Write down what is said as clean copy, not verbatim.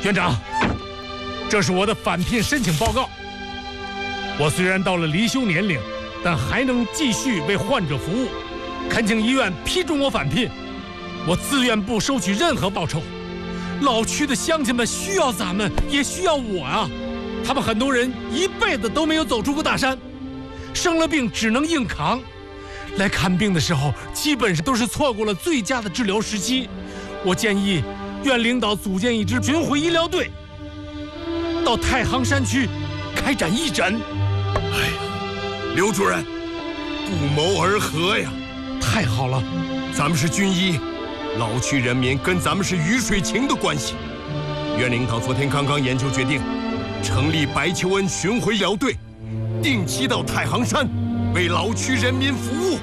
院长，这是我的返聘申请报告。我虽然到了离休年龄，但还能继续为患者服务，恳请医院批准我返聘。我自愿不收取任何报酬。老区的乡亲们需要咱们，也需要我啊！他们很多人一辈子都没有走出过大山，生了病只能硬扛。来看病的时候，基本上都是错过了最佳的治疗时期。我建议院领导组建一支巡回医疗队，到太行山区开展义诊。 哎呀，刘主任，不谋而合呀！ 太好了， 咱们是军医，老区人民跟咱们是鱼水情的关系。院领导昨天刚刚研究决定，成立白求恩巡回医疗队，定期到太行山为老区人民服务。